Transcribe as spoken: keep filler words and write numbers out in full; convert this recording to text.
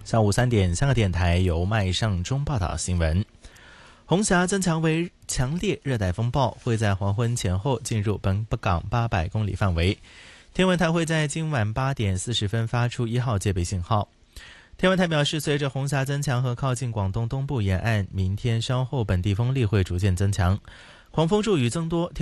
下午三点，香港电台由麦尚中报道新闻。红霞增强为强烈热带风暴，会在黄昏前后进入本港八百公里范围。天文台会在今晚八点四十分发出一号戒备信号。天文台表示，随着红霞增强和靠近广东东部沿岸，明天稍后本地风力会逐渐增强，狂风骤雨增多。